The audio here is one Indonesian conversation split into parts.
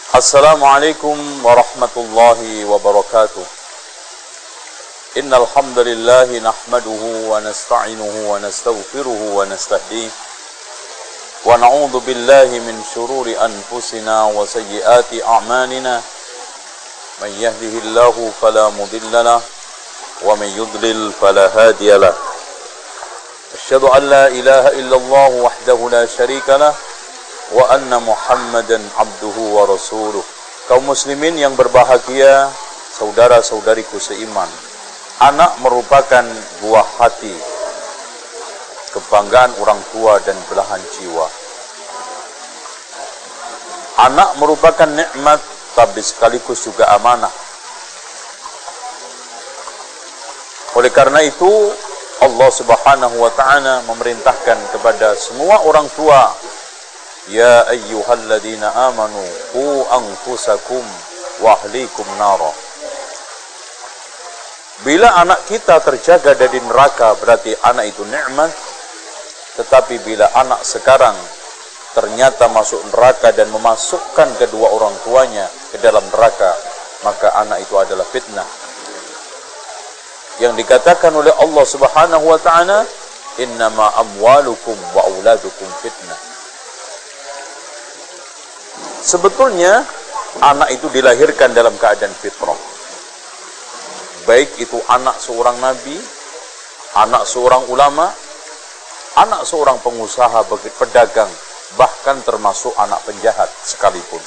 Assalamualaikum warahmatullahi wabarakatuh. Innal hamdalillah nahmaduhu wa nasta'inuhu wa nastaghfiruhu wa nastahdiih wa na'udzu billahi min shururi anfusina wa sayyiati a'malina. Man yahdihillahu fala mudilla lahu wa man yudlil fala hadiya lahu. Asyhadu an la ilaha illallah wahdahu la syarika lahu wa anna Muhammadan abduhu wa rasuluh. Kaum muslimin yang berbahagia, saudara-saudariku seiman, anak merupakan buah hati, kebanggaan orang tua dan belahan jiwa. Anak merupakan nikmat, tapi sekaligus juga amanah. Oleh karena itu, Allah Subhanahu wa ta'ala memerintahkan kepada semua orang tua, ya ayyuhalladzina amanu qu anfusakum wa ahlikum nara. Bila anak kita terjaga dari neraka, berarti anak itu nikmat. Tetapi bila anak sekarang ternyata masuk neraka dan memasukkan kedua orang tuanya ke dalam neraka, maka anak itu adalah fitnah. Yang dikatakan oleh Allah Subhanahu wa ta'ala, innama amwalukum wa auladukum fitnah. Sebetulnya anak itu dilahirkan dalam keadaan fitrah. Baik itu anak seorang nabi, anak seorang ulama, anak seorang pengusaha, pedagang, bahkan termasuk anak penjahat sekalipun.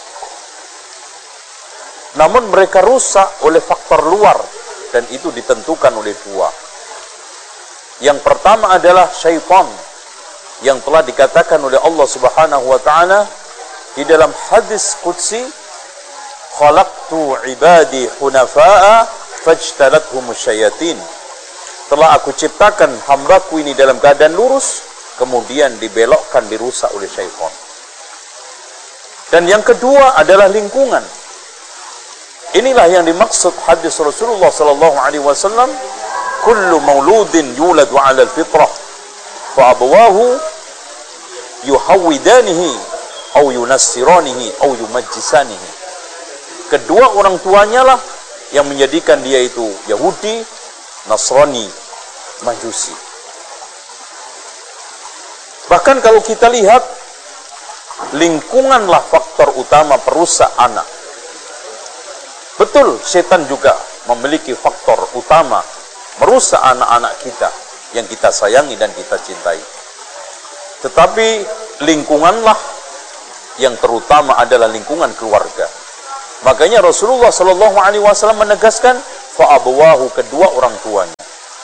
Namun mereka rusak oleh faktor luar, dan itu ditentukan oleh dua. Yang pertama adalah syaitan, yang telah dikatakan oleh Allah Subhanahu wa ta'ala di dalam hadis qudsi, khalaqtu ibadi hunafa'a fajtalathumus syayatin. Telah aku ciptakan hambaku ini dalam keadaan lurus, kemudian dibelokkan, dirusak oleh syaitan. Dan yang kedua adalah lingkungan. Inilah yang dimaksud hadis Rasulullah sallallahu alaihi wasallam, kullu mauludin yuladu 'ala al-fitrah fa abawahu yuhawwidanihi au yunassiranihi au yumajjisanihi. Kedua orang tuanya lah yang menjadikan dia itu Yahudi, Nasrani, Majusi. Bahkan kalau kita lihat, lingkunganlah faktor utama perusak anak. Betul, setan juga memiliki faktor utama merusak anak-anak kita yang kita sayangi dan kita cintai. Tetapi lingkunganlah yang terutama adalah lingkungan keluarga. Makanya Rasulullah sallallahu alaihi wasallam menegaskan, fa abawahu, kedua orang tuanya.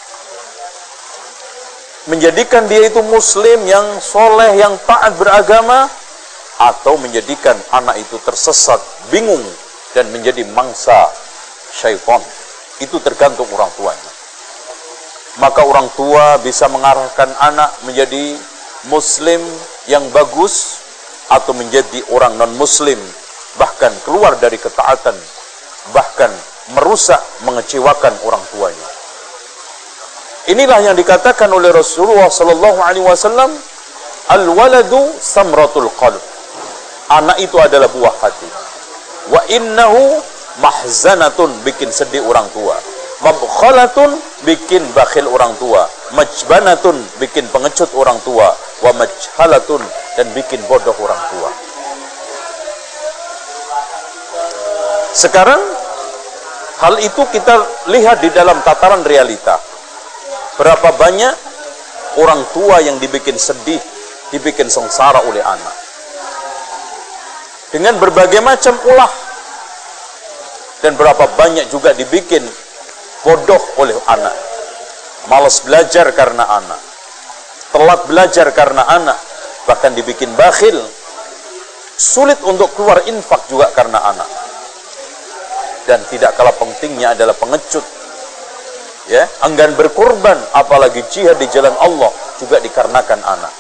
Menjadikan dia itu muslim yang soleh, yang taat beragama, atau menjadikan anak itu tersesat, bingung, dan menjadi mangsa syaitan. Itu tergantung orang tuanya. Maka orang tua bisa mengarahkan anak menjadi muslim yang bagus, atau menjadi orang non-muslim, bahkan keluar dari ketaatan, bahkan merusak, mengecewakan orang tuanya. Inilah yang dikatakan oleh Rasulullah sallallahu alaihi wasallam, al-waladu samratul qalb. Anak itu adalah buah hati. Wa innahu mahzanatun, bikin sedih orang tua. Mabkhalatun, bikin bakhil orang tua. Majbanatun, bikin pengecut orang tua. Wa majhalatun, dan bikin bodoh orang tua. Sekarang hal itu kita lihat di dalam tataran realita. Berapa banyak orang tua yang dibikin sedih, dibikin sengsara oleh anak dengan berbagai macam ulah, dan berapa banyak juga dibikin bodoh oleh anak. Malas belajar karena anak, telat belajar karena anak, bahkan dibikin bakhil, sulit untuk keluar infak juga karena anak. Dan tidak kalah pentingnya adalah pengecut, ya, enggan berkorban, apalagi jihad di jalan Allah, juga dikarenakan anak.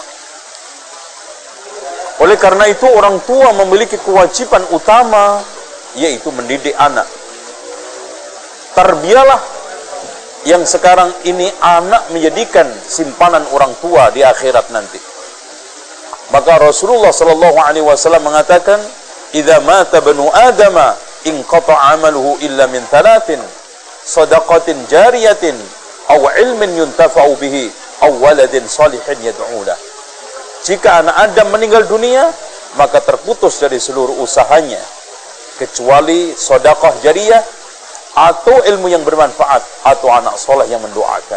Oleh karena itu orang tua memiliki kewajiban utama, yaitu mendidik anak. Tarbiyahlah yang sekarang ini anak menjadikan simpanan orang tua di akhirat nanti. Maka Rasulullah sallallahu alaihi wasallam mengatakan, idza mata banu adama inqata'a 'amaluhu illa min thalathin, shadaqatin jariyatin aw ilmin yuntafa'u bihi aw waladin salihin yad'u lah. Jika anak Adam meninggal dunia, maka terputus dari seluruh usahanya kecuali sedekah jariyah atau ilmu yang bermanfaat atau anak soleh yang mendoakan.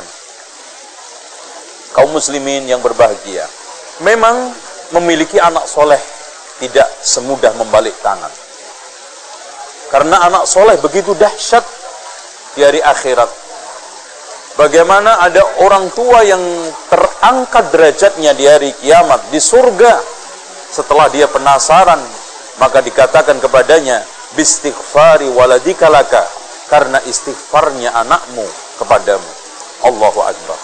Kaum muslimin yang berbahagia, memang memiliki anak soleh tidak semudah membalik tangan. Karena anak soleh begitu dahsyat di hari akhirat. Bagaimana ada orang tua yang terangkat derajatnya di hari kiamat, di surga. Setelah dia penasaran, maka dikatakan kepadanya, bistighfari waladika laka, karena istighfarnya anakmu kepadamu. Allahu Akbar.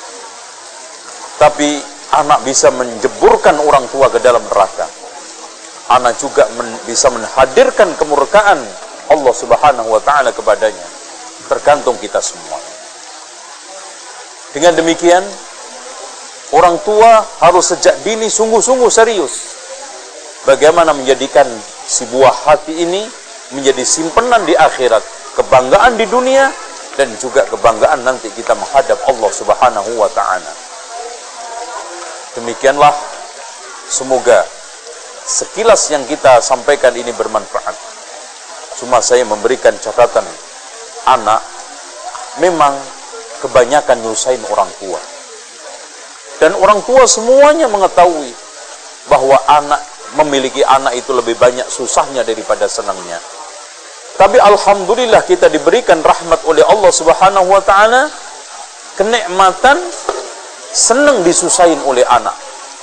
Tapi anak bisa menjeburkan orang tua ke dalam neraka. Anak juga bisa menghadirkan kemurkaan Allah Subhanahu wa ta'ala kepadanya. Tergantung kita semua. Dengan demikian, orang tua harus sejak dini sungguh-sungguh serius. Bagaimana menjadikan si buah hati ini menjadi simpenan di akhirat, kebanggaan di dunia, dan juga kebanggaan nanti kita menghadap Allah Subhanahu wa ta'ala. Demikianlah, semoga sekilas yang kita sampaikan ini bermanfaat. Cuma saya memberikan catatan, anak memang kebanyakan nyusahin orang tua. Dan orang tua semuanya mengetahui bahwa memiliki anak itu lebih banyak susahnya daripada senangnya. Tapi alhamdulillah kita diberikan rahmat oleh Allah Subhanahu wa ta'ala, kenikmatan senang disusahin oleh anak.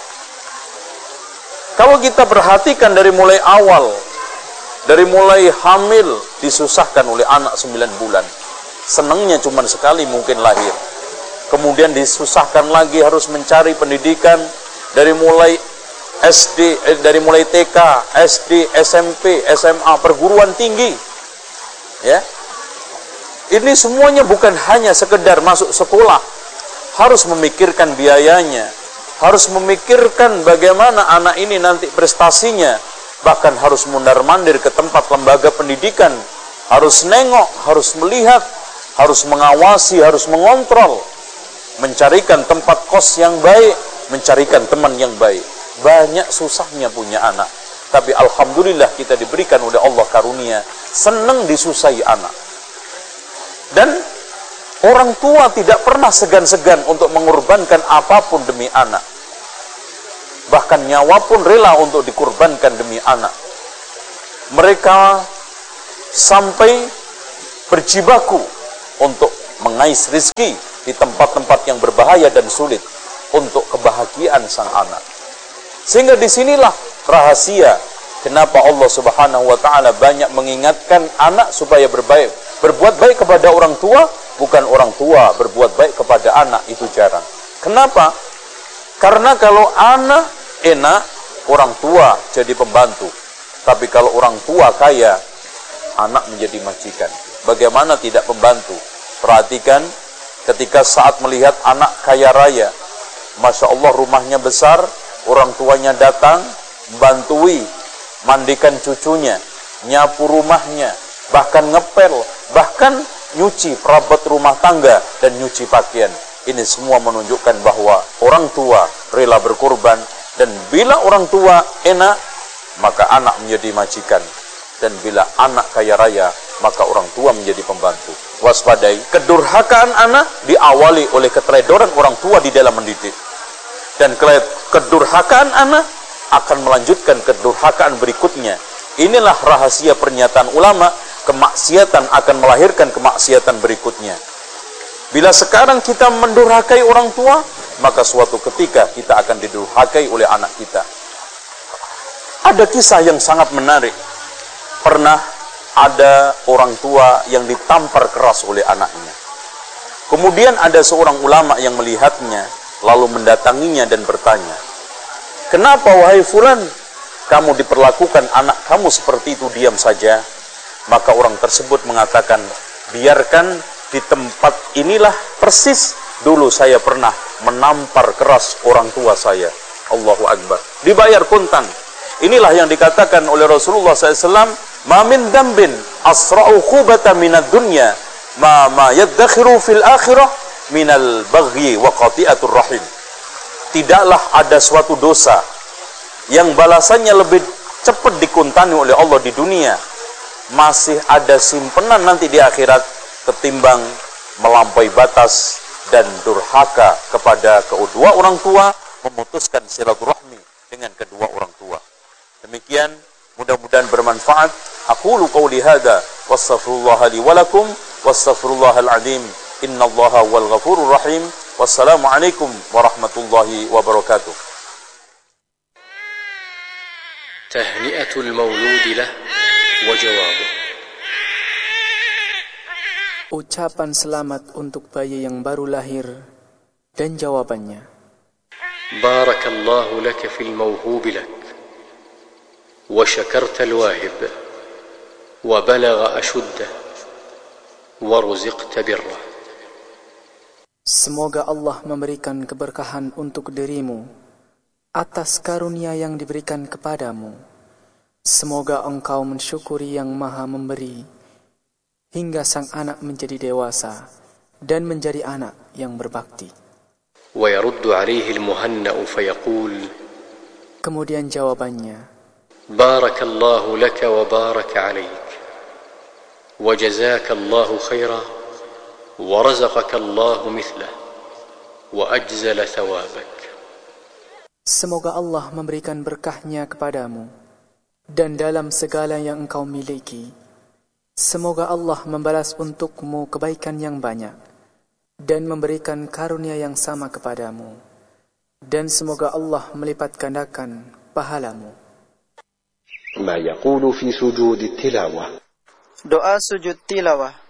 Kalau kita perhatikan dari mulai awal, dari mulai hamil disusahkan oleh anak 9 bulan. Senangnya cuma sekali mungkin lahir. Kemudian disusahkan lagi harus mencari pendidikan dari mulai dari mulai TK, SD, SMP, SMA, perguruan tinggi. Ya. Ini semuanya bukan hanya sekedar masuk sekolah. Harus memikirkan biayanya, harus memikirkan bagaimana anak ini nanti prestasinya, bahkan harus mundar-mandir ke tempat lembaga pendidikan, harus nengok, harus melihat, harus mengawasi, harus mengontrol, mencarikan tempat kos yang baik, mencarikan teman yang baik. Banyak susahnya punya anak, tapi alhamdulillah kita diberikan oleh Allah karunia, senang disusahi anak. Dan orang tua tidak pernah segan-segan untuk mengorbankan apapun demi anak. Bahkan nyawa pun rela untuk dikorbankan demi anak. Mereka sampai berjibaku untuk mengais rezeki di tempat-tempat yang berbahaya dan sulit untuk kebahagiaan sang anak. Sehingga disinilah rahasia kenapa Allah Subhanahu wa ta'ala banyak mengingatkan anak supaya berbuat baik kepada orang tua, bukan orang tua berbuat baik kepada anak, itu jarang. Kenapa? Karena kalau anak enak, orang tua jadi pembantu. Tapi kalau orang tua kaya, anak menjadi majikan. Bagaimana tidak pembantu? Perhatikan ketika saat melihat anak kaya raya, Masya Allah rumahnya besar, orang tuanya datang, bantui, mandikan cucunya, nyapu rumahnya, bahkan ngepel, bahkan nyuci perabot rumah tangga dan nyuci pakaian. Ini semua menunjukkan bahwa orang tua rela berkorban, dan bila orang tua enak, maka anak menjadi majikan, dan bila anak kaya raya, maka orang tua menjadi pembantu. Waspadai, kedurhakaan anak diawali oleh keteledoran orang tua di dalam mendidik, dan kedurhakaan anak akan melanjutkan kedurhakaan berikutnya. Inilah rahasia pernyataan ulama, kemaksiatan akan melahirkan kemaksiatan berikutnya. Bila sekarang kita mendurhakai orang tua, maka suatu ketika kita akan didurhakai oleh anak kita. Ada kisah yang sangat menarik. Pernah ada orang tua yang ditampar keras oleh anaknya. Kemudian ada seorang ulama yang melihatnya, lalu mendatanginya dan bertanya, "Kenapa wahai fulan, kamu diperlakukan anak kamu seperti itu diam saja?" Maka orang tersebut mengatakan, "Biarkan, di tempat inilah persis dulu saya pernah menampar keras orang tua saya." Allahu Akbar. Dibayar kontan. Inilah yang dikatakan oleh Rasulullah SAW, "Ma min dambin asra'u khubata minad dunya, ma yaddakhiru fil akhirah minal baghi wa qati'atur rahim." Tidaklah ada suatu dosa yang balasannya lebih cepat dikuntani oleh Allah di dunia, masih ada simpenan nanti di akhirat, ketimbang melampaui batas dan durhaka kepada kedua orang tua, memutuskan silaturahmi dengan kedua orang tua. Demikian, mudah-mudahan bermanfaat. Aqulu qouli hadza wastaghfirullaha li wa lakum wastaghfirullahal azim. Innallaha wal ghafurur rahim. Wassalamu alaikum warahmatullahi wabarakatuh. Tahni'atul maulud lah wa jawabuh. Ucapan selamat untuk bayi yang baru lahir dan jawabannya. Barakallahu laka fil mawhub lak wa syakarta al-wahib wa balagha ashuddah wa ruziqta birrah. Semoga Allah memberikan keberkahan untuk dirimu atas karunia yang diberikan kepadamu. Semoga engkau mensyukuri yang maha memberi hingga sang anak menjadi dewasa dan menjadi anak yang berbakti. ويرد عليه المهنأ فيقول. Kemudian jawabannya, بارك الله لك وبارك عليك وجزاك الله خيرا ورزقك الله مثله وأجزل ثوابك. semoga Allah memberikan berkahnya kepadamu dan dalam segala yang engkau miliki. Semoga Allah membalas untukmu kebaikan yang banyak dan memberikan karunia yang sama kepadamu. Dan semoga Allah melipat gandakan pahalamu. ما يقول في سجود التلاوة. Doa sujud tilawah.